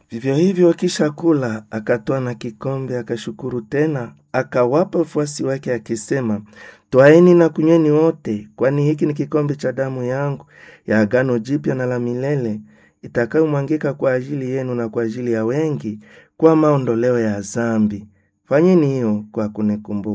Vivyo hivyo kisha kula, akatwaa na kikombe, akashukuru tena, akawapa wafuasi wake akisema, twaeni na kunyweni wote, kwani hiki ni kikombe cha damu yangu ya agano jipya na la milele, itakayomwangika kwa ajili yenu na kwa ajili ya wengi kwa maondoleo ya dhambi. Fanyeni hiyo kwa kunikumbuka.